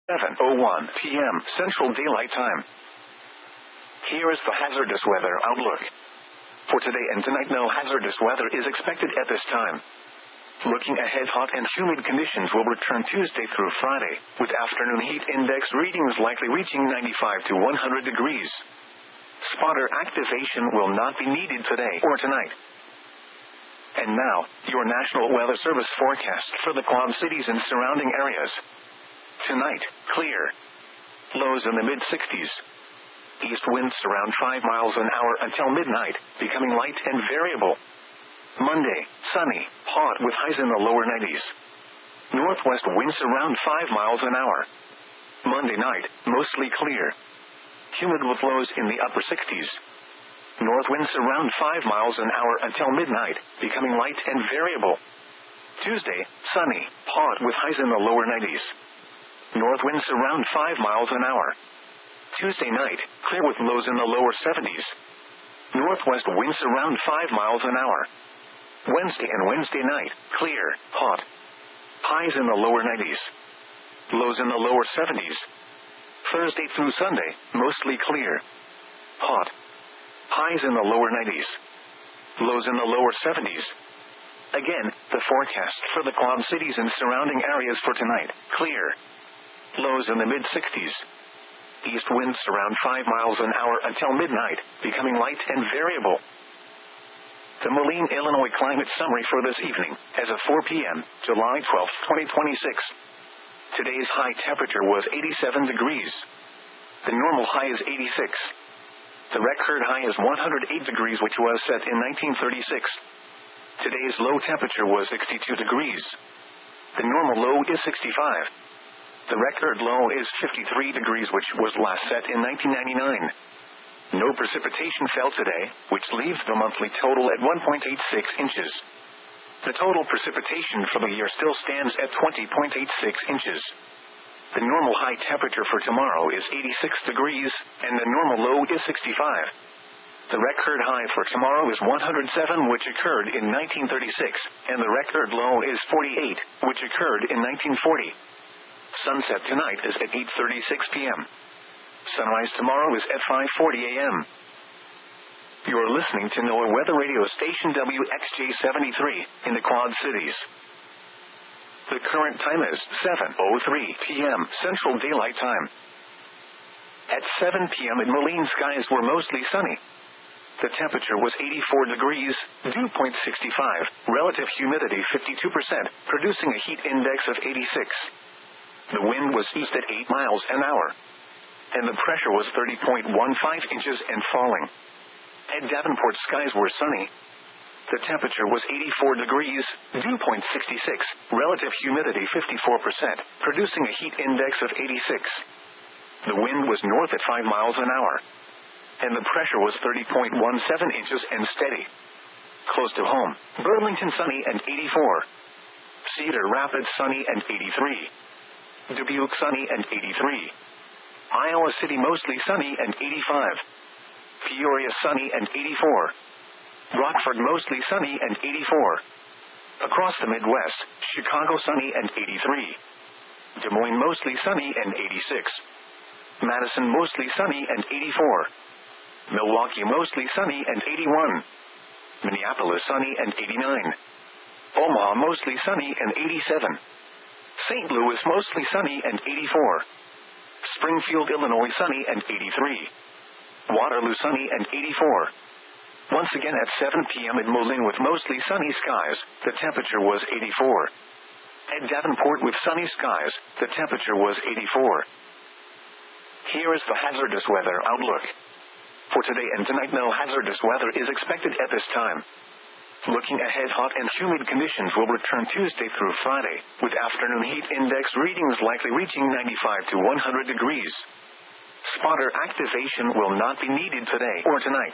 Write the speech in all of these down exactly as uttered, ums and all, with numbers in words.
seven oh one p m Central Daylight Time. Here is the hazardous weather outlook. For today and tonight, no hazardous weather is expected at this time. Looking ahead, hot and humid conditions will return Tuesday through Friday, with afternoon heat index readings likely reaching ninety-five to one hundred degrees. Spotter activation will not be needed today or tonight. And now, your National Weather Service forecast for the Quad Cities and surrounding areas. Tonight, clear. Lows in the mid-sixties. East winds around five miles an hour until midnight, becoming light and variable. Monday, sunny, hot with highs in the lower nineties. Northwest winds around five miles an hour. Monday night, mostly clear. Humid with lows in the upper sixties. North winds around five miles an hour until midnight, becoming light and variable. Tuesday, sunny, hot with highs in the lower nineties. North winds around five miles an hour. Tuesday night, clear with lows in the lower seventies. Northwest winds around five miles an hour. Wednesday and Wednesday night, clear, hot. Highs in the lower nineties. Lows in the lower seventies. Thursday through Sunday, mostly clear. Hot. Highs in the lower nineties. Lows in the lower seventies. Again, the forecast for the Quad Cities and surrounding areas for tonight, clear. Lows in the mid-sixties. East winds around five miles an hour until midnight, becoming light and variable. The Moline, Illinois climate summary for this evening, as of four p m, July twelfth, twenty twenty-six. Today's high temperature was eighty-seven degrees. The normal high is eighty-six. The record high is one hundred eight degrees, which was set in nineteen thirty-six. Today's low temperature was sixty-two degrees. The normal low is sixty-five. The record low is fifty-three degrees, which was last set in nineteen ninety-nine. No precipitation fell today, which leaves the monthly total at one point eight six inches. The total precipitation for the year still stands at twenty point eight six inches. The normal high temperature for tomorrow is eighty-six degrees, and the normal low is sixty-five. The record high for tomorrow is one hundred seven, which occurred in nineteen thirty-six, and the record low is forty-eight, which occurred in nineteen forty. Sunset tonight is at eight thirty-six p m Sunrise tomorrow is at five forty a m You're listening to NOAA Weather Radio Station W X J seventy-three in the Quad Cities. The current time is seven oh three p m Central Daylight Time. At seven p m in Moline, skies were mostly sunny. The temperature was eighty-four degrees, dew point sixty-five, relative humidity fifty-two percent, producing a heat index of eighty-six. The wind was east at eight miles an hour. And the pressure was thirty point one five inches and falling. At Davenport, skies were sunny. The temperature was eighty-four degrees, dew point sixty-six, relative humidity fifty-four percent, producing a heat index of eighty-six. The wind was north at five miles an hour. And the pressure was thirty point one seven inches and steady. Close to home, Burlington sunny and eighty-four. Cedar Rapids sunny and eighty-three. Dubuque sunny and eighty-three. Iowa City mostly sunny and eighty-five. Peoria sunny and eighty-four. Rockford mostly sunny and eighty-four. Across the Midwest, Chicago sunny and eighty-three. Des Moines mostly sunny and eighty-six. Madison mostly sunny and eighty-four. Milwaukee mostly sunny and eighty-one. Minneapolis sunny and eighty-nine. Omaha mostly sunny and eighty-seven. Saint Louis mostly sunny and eighty-four. Springfield, Illinois sunny and eighty-three. Waterloo sunny and eighty-four. Once again at seven p m in Moline with mostly sunny skies, the temperature was eighty-four. At Davenport with sunny skies, the temperature was eighty-four. Here is the hazardous weather outlook. For today and tonight, no hazardous weather is expected at this time. Looking ahead, hot and humid conditions will return Tuesday through Friday, with afternoon heat index readings likely reaching ninety-five to one hundred degrees. Spotter activation will not be needed today or tonight.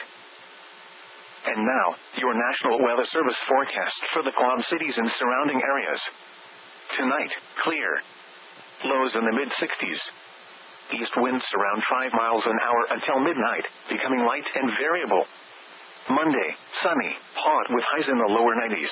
And now, your National Weather Service forecast for the Quad Cities and surrounding areas. Tonight, clear. Lows in the mid-sixties. East winds around five miles an hour until midnight, becoming light and variable. Monday, sunny, hot with highs in the lower nineties.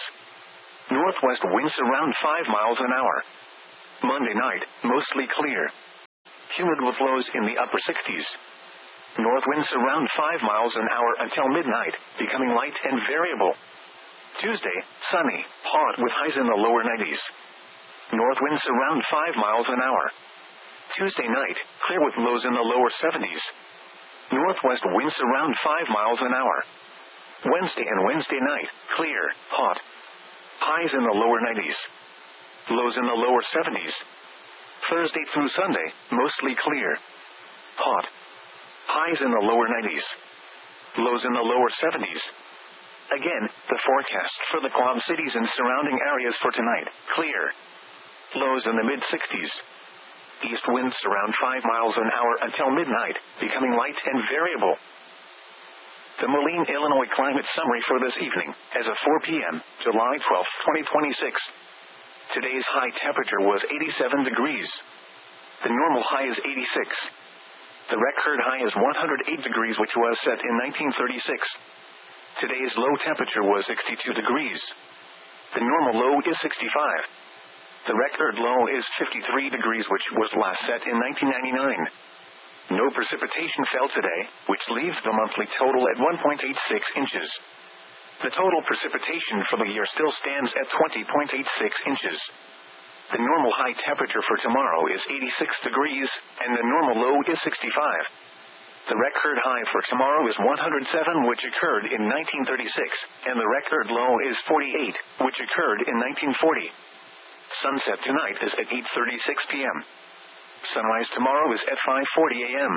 Northwest winds around five miles an hour. Monday night, mostly clear. humid with lows in the upper sixties. North winds around five miles an hour until midnight, becoming light and variable. Tuesday, sunny, hot with highs in the lower nineties. North winds around five miles an hour. Tuesday night, clear with lows in the lower seventies. Northwest winds around five miles an hour. Wednesday and Wednesday night, clear, hot. Highs in the lower nineties. Lows in the lower seventies. Thursday through Sunday, mostly clear. Hot. Highs in the lower nineties. Lows in the lower seventies. Again, the forecast for the Quad Cities and surrounding areas for tonight, clear. Lows in the mid-sixties. East winds around five miles an hour until midnight, becoming light and variable. The Moline, Illinois climate summary for this evening, as of four p.m., July twelfth, twenty twenty-six. Today's high temperature was eighty-seven degrees. The normal high is eighty-six. The record high is one hundred eight degrees, which was set in nineteen thirty-six. Today's low temperature was sixty-two degrees. The normal low is sixty-five. The record low is fifty-three degrees, which was last set in nineteen ninety-nine. No precipitation fell today, which leaves the monthly total at one point eight six inches. The total precipitation for the year still stands at twenty point eight six inches. The normal high temperature for tomorrow is eighty-six degrees, and the normal low is sixty-five. The record high for tomorrow is one hundred seven, which occurred in nineteen thirty-six, and the record low is forty-eight, which occurred in nineteen forty. Sunset tonight is at eight thirty-six p.m. Sunrise tomorrow is at five forty a.m.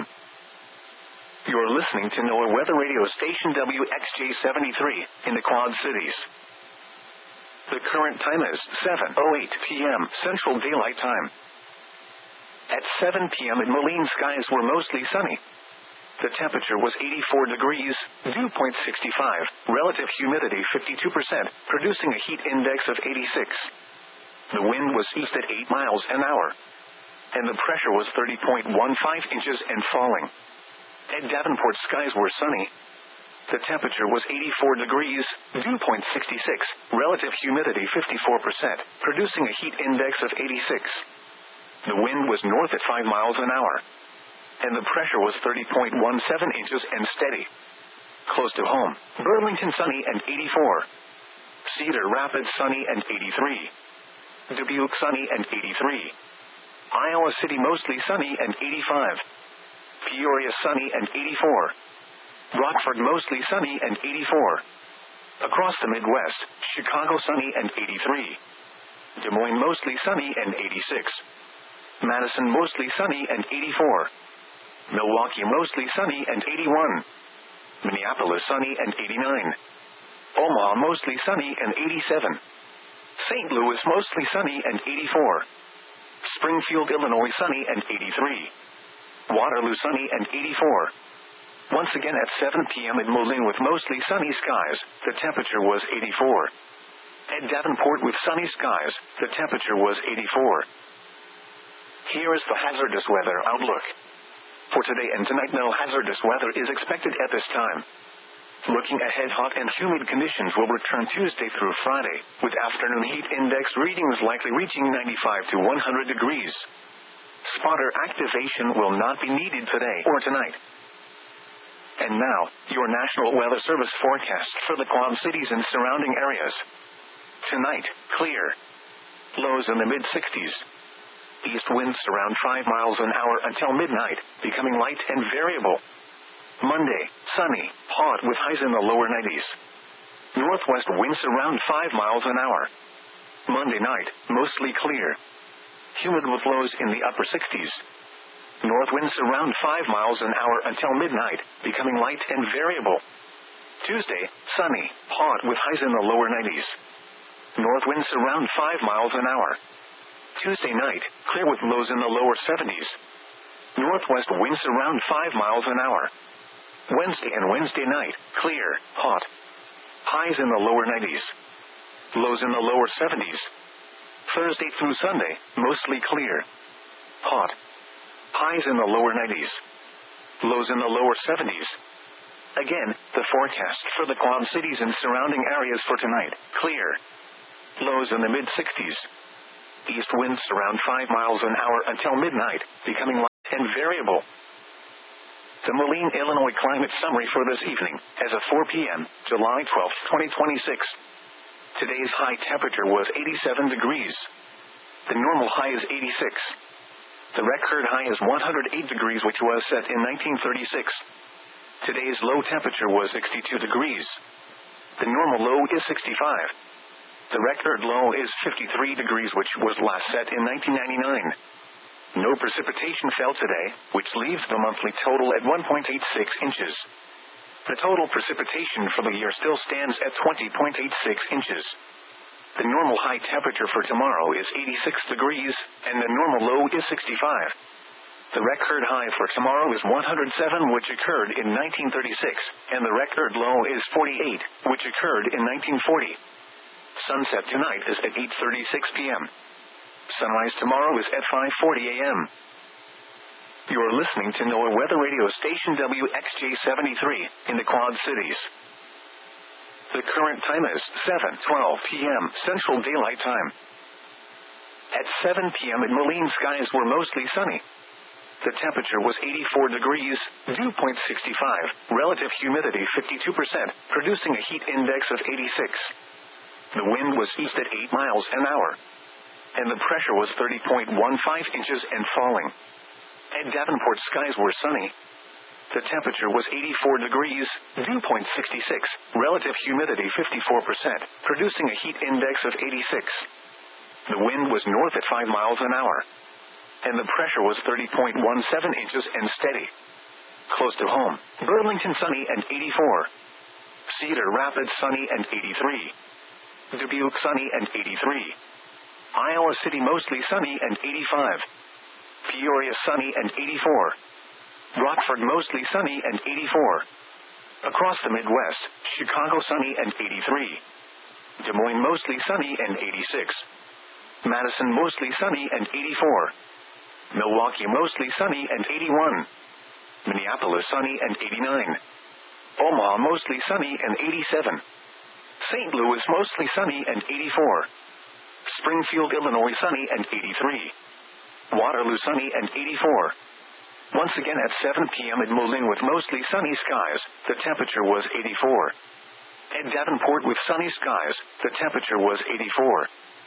You're listening to NOAA Weather Radio Station W X J seventy-three, in the Quad Cities. The current time is seven oh eight p.m. Central Daylight Time. At seven p.m. in Moline, skies were mostly sunny. The temperature was eighty-four degrees, dew point sixty-five, relative humidity fifty-two percent, producing a heat index of eighty-six. The wind was east at eight miles an hour. And the pressure was thirty point one five inches and falling. At Davenport, skies were sunny. The temperature was eighty-four degrees, dew point sixty-six, relative humidity fifty-four percent, producing a heat index of eighty-six. The wind was north at five miles an hour. And the pressure was thirty point one seven inches and steady. Close to home, Burlington sunny and eighty-four. Cedar Rapids sunny and eighty-three. Dubuque sunny and eighty-three. Iowa City mostly sunny and eighty-five. Peoria sunny and eighty-four. Rockford mostly sunny and eighty-four. Across the Midwest, Chicago sunny and eighty-three. Des Moines mostly sunny and eighty-six. Madison mostly sunny and eighty-four. Milwaukee mostly sunny and eighty-one. Minneapolis sunny and eighty-nine. Omaha mostly sunny and eighty-seven. Saint Louis mostly sunny and eighty-four. Springfield, Illinois sunny and eighty-three. Waterloo sunny and eighty-four. Once again at seven p.m. in Moline with mostly sunny skies, the temperature was eighty-four. At Davenport with sunny skies, the temperature was eighty-four. Here is the hazardous weather outlook. For today and tonight, no hazardous weather is expected at this time. Looking ahead, hot and humid conditions will return Tuesday through Friday, with afternoon heat index readings likely reaching ninety-five to one hundred degrees. Spotter activation will not be needed today or tonight. And now, your National Weather Service forecast for the Quad Cities and surrounding areas. Tonight, clear. Lows in the mid-sixties. East winds around five miles an hour until midnight, becoming light and variable. Monday, sunny, hot with highs in the lower nineties. Northwest winds around five miles an hour. Monday night, mostly clear. Humid with lows in the upper sixties. North winds around five miles an hour until midnight, becoming light and variable. Tuesday, sunny, hot with highs in the lower nineties. North winds around five miles an hour. Tuesday night, clear with lows in the lower seventies. Northwest winds around five miles an hour. Wednesday and Wednesday night, clear, hot. Highs in the lower nineties. Lows in the lower seventies. Thursday through Sunday, mostly clear. Hot. Highs in the lower nineties. Lows in the lower seventies. Again, the forecast for the Quad Cities and surrounding areas for tonight, clear. Lows in the mid-sixties. East winds around five miles an hour until midnight, becoming light and variable. The Moline, Illinois climate summary for this evening, as of four p.m., July twelfth, twenty twenty-six. Today's high temperature was eighty-seven degrees. The normal high is eighty-six. The record high is one hundred eight degrees, which was set in nineteen thirty-six. Today's low temperature was sixty-two degrees. The normal low is sixty-five. The record low is fifty-three degrees, which was last set in nineteen ninety-nine. No precipitation fell today, which leaves the monthly total at one point eight six inches. The total precipitation for the year still stands at twenty point eight six inches. The normal high temperature for tomorrow is eighty-six degrees, and the normal low is sixty-five. The record high for tomorrow is one hundred seven, which occurred in nineteen thirty-six, and the record low is forty-eight, which occurred in nineteen forty. Sunset tonight is at eight thirty-six p.m. Sunrise tomorrow is at five forty a.m. You're listening to NOAA Weather Radio Station W X J seventy-three in the Quad Cities. The current time is seven twelve p.m. Central Daylight Time. At seven p.m. in Moline, skies were mostly sunny. The temperature was eighty-four degrees, dew point sixty-five, relative humidity fifty-two percent, producing a heat index of eighty-six. The wind was east at eight miles an hour, and the pressure was thirty point one five inches and falling. At Davenport, skies were sunny. The temperature was eighty-four degrees, dew point sixty-six, relative humidity fifty-four percent, producing a heat index of eighty-six. The wind was north at five miles an hour, and the pressure was thirty point one seven inches and steady. Close to home, Burlington sunny and eighty-four. Cedar Rapids sunny and eighty-three. Dubuque sunny and eighty-three. Iowa City mostly sunny and eighty-five. Peoria sunny and eighty-four. Rockford mostly sunny and eighty-four. Across the Midwest, Chicago sunny and eighty-three. Des Moines mostly sunny and eighty-six. Madison mostly sunny and eighty-four. Milwaukee mostly sunny and eighty-one. Minneapolis sunny and eighty-nine. Omaha mostly sunny and eighty-seven. Saint Louis mostly sunny and eighty-four. Springfield, Illinois sunny and eighty-three. Waterloo sunny and eighty-four. Once again at seven p.m. in Moline with mostly sunny skies, the temperature was eighty-four. At Davenport with sunny skies, the temperature was eighty-four.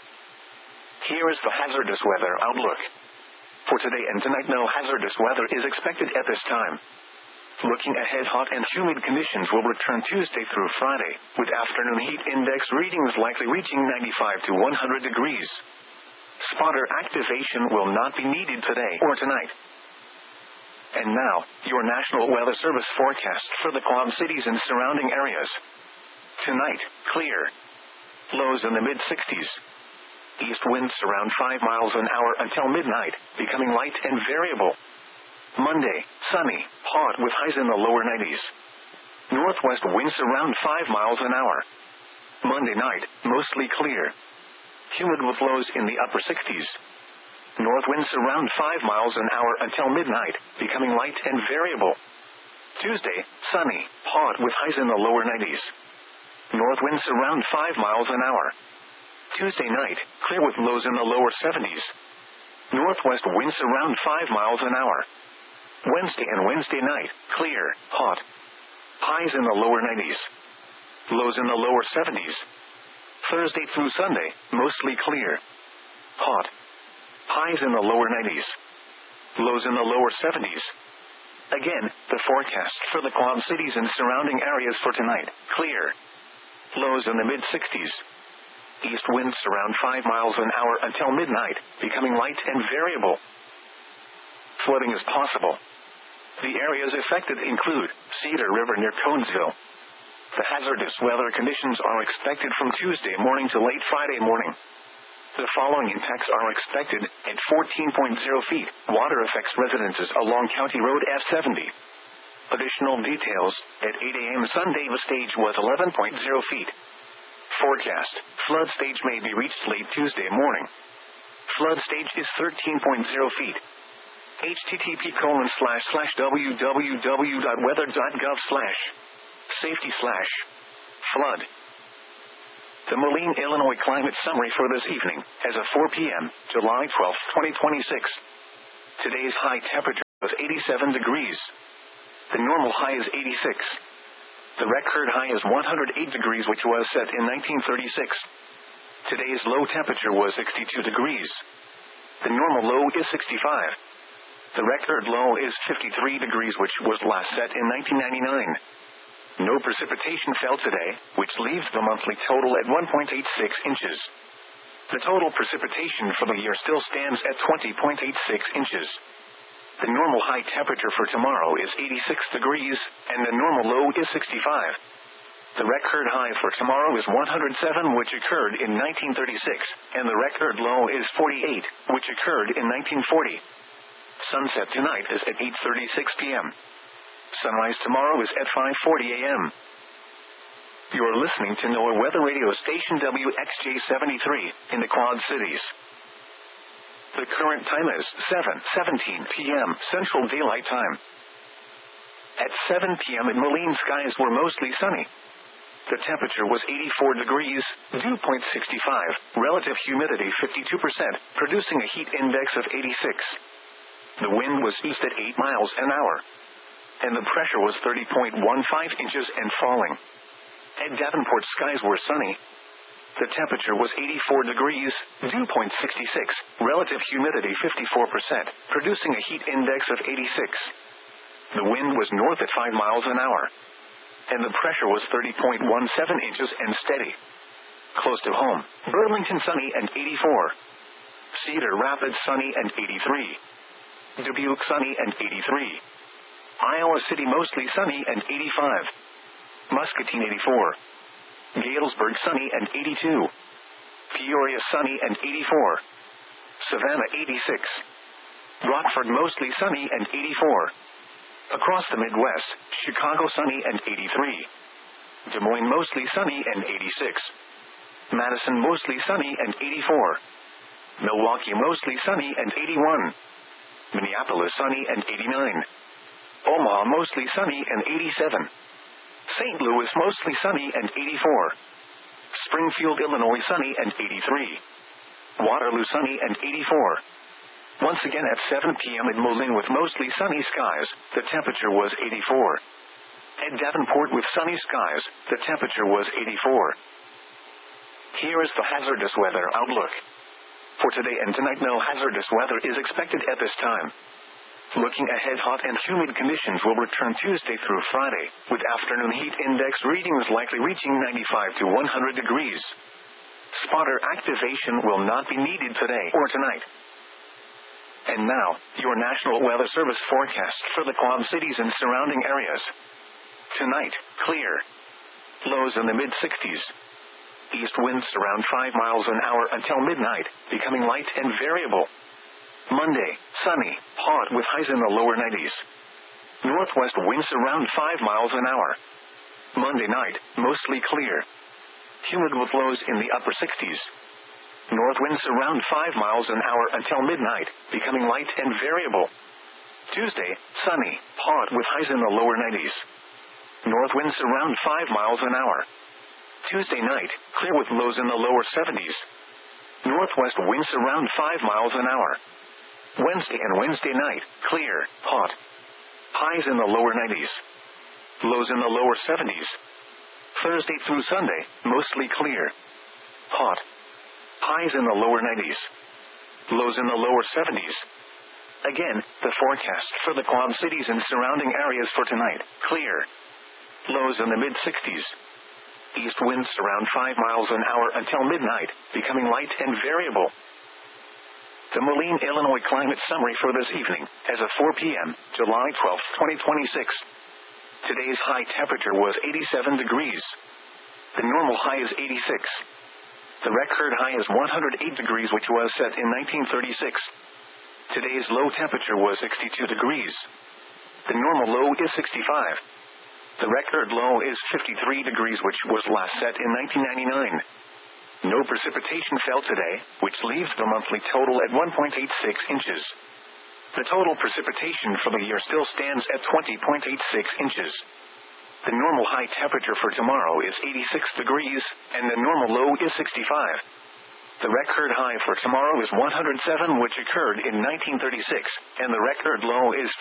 Here is the hazardous weather outlook. For today and tonight, no hazardous weather is expected at this time. Looking ahead, hot and humid conditions will return Tuesday through Friday, with afternoon heat index readings likely reaching ninety-five to one hundred degrees. Spotter activation will not be needed today or tonight. And now, your National Weather Service forecast for the Quad Cities and surrounding areas. Tonight, clear. Lows in the mid sixties. East winds around five miles an hour until midnight, becoming light and variable. Monday, sunny, hot with highs in the lower nineties. Northwest winds around five miles an hour. Monday night, mostly clear. Humid with lows in the upper sixties. North winds around five miles an hour until midnight, becoming light and variable. Tuesday, sunny, hot with highs in the lower nineties. North winds around five miles an hour. Tuesday night, clear with lows in the lower seventies. Northwest winds around five miles an hour. Wednesday and Wednesday night, clear, hot. Highs in the lower nineties. Lows in the lower seventies. Thursday through Sunday, mostly clear. Hot. Highs in the lower nineties. Lows in the lower seventies. Again, the forecast for the Quad Cities and surrounding areas for tonight, clear. Lows in the mid sixties. East winds around five miles an hour until midnight, becoming light and variable. Flooding is possible. The areas affected include Cedar River near Conesville. The hazardous weather conditions are expected from Tuesday morning to late Friday morning. The following impacts are expected at fourteen point zero feet. Water affects residences along County Road F seventy. Additional details, at eight a.m. Sunday the stage was eleven point zero feet. Forecast, flood stage may be reached late Tuesday morning. Flood stage is thirteen point zero feet. http colon slash slash www.weather.gov slash safety slash flood. The Moline, Illinois climate summary for this evening, as of four p.m., July twelfth, twenty twenty-six. Today's high temperature was eighty-seven degrees. The normal high is eighty-six. The record high is one hundred eight degrees, which was set in nineteen thirty-six. Today's low temperature was sixty-two degrees. The normal low is sixty-five. The record low is fifty-three degrees, which was last set in nineteen ninety-nine. No precipitation fell today, which leaves the monthly total at one point eight six inches. The total precipitation for the year still stands at twenty point eight six inches. The normal high temperature for tomorrow is eighty-six degrees, and the normal low is sixty-five. The record high for tomorrow is one hundred seven, which occurred in nineteen thirty-six, and the record low is forty-eight, which occurred in nineteen forty. Sunset tonight is at eight thirty-six p.m. Sunrise tomorrow is at five forty a.m. You're listening to NOAA Weather Radio Station W X J seventy-three in the Quad Cities. The current time is seven seventeen p.m. Central Daylight Time. At seven p.m. in Moline, skies were mostly sunny. The temperature was eighty-four degrees, dew point sixty-five, relative humidity fifty-two percent, producing a heat index of eighty-six. The wind was east at eight miles an hour. And the pressure was thirty point one five inches and falling. At Davenport, skies were sunny. The temperature was eighty-four degrees, dew point sixty-six, relative humidity fifty-four percent, producing a heat index of eighty-six. The wind was north at five miles an hour. And the pressure was thirty point one seven inches and steady. Close to home, Burlington sunny and eighty-four. Cedar Rapids sunny and eighty-three. Dubuque sunny and eighty-three. Iowa City mostly sunny and eighty-five. Muscatine eighty-four. Galesburg sunny and eighty-two. Peoria sunny and eighty-four. Savannah eighty-six. Rockford mostly sunny and eighty-four. Across the Midwest, Chicago sunny and eighty-three. Des Moines mostly sunny and eighty-six. Madison mostly sunny and eighty-four. Milwaukee mostly sunny and eighty-one. Minneapolis sunny and eighty-nine. Omaha mostly sunny and eighty-seven. Saint Louis mostly sunny and eighty-four. Springfield, Illinois sunny and eighty-three. Waterloo sunny and eighty-four. Once again at seven p.m. in Moline with mostly sunny skies, the temperature was eighty-four. At Davenport with sunny skies, the temperature was eighty-four. Here is the hazardous weather outlook. For today and tonight, no hazardous weather is expected at this time. Looking ahead, hot and humid conditions will return Tuesday through Friday, with afternoon heat index readings likely reaching ninety-five to one hundred degrees. Spotter activation will not be needed today or tonight. And now, your National Weather Service forecast for the Quad Cities and surrounding areas. Tonight, clear. Lows in the mid sixties. East winds around five miles an hour until midnight, becoming light and variable. Monday, sunny, hot with highs in the lower nineties. Northwest winds around five miles an hour. Monday night, mostly clear. Humid with lows in the upper sixties. North winds around five miles an hour until midnight, becoming light and variable. Tuesday, sunny, hot with highs in the lower nineties. North winds around five miles an hour. Tuesday night, clear with lows in the lower seventies. Northwest winds around five miles an hour. Wednesday and Wednesday night, clear, hot. Highs in the lower nineties. Lows in the lower seventies. Thursday through Sunday, mostly clear. Hot. Highs in the lower nineties. Lows in the lower seventies. Again, the forecast for the Quad Cities and surrounding areas for tonight, clear. Lows in the mid sixties. East winds around five miles an hour until midnight, becoming light and variable. The Moline, Illinois climate summary for this evening, as of four p.m., July twelfth, twenty twenty-six. Today's high temperature was eighty-seven degrees. The normal high is eighty-six. The record high is one hundred eight degrees, which was set in nineteen thirty-six. Today's low temperature was sixty-two degrees. The normal low is sixty-five. The record low is fifty-three degrees, which was last set in nineteen ninety-nine. No precipitation fell today, which leaves the monthly total at one point eight six inches. The total precipitation for the year still stands at twenty point eight six inches. The normal high temperature for tomorrow is eighty-six degrees, and the normal low is sixty-five. The record high for tomorrow is one hundred seven, which occurred in nineteen thirty-six, and the record low is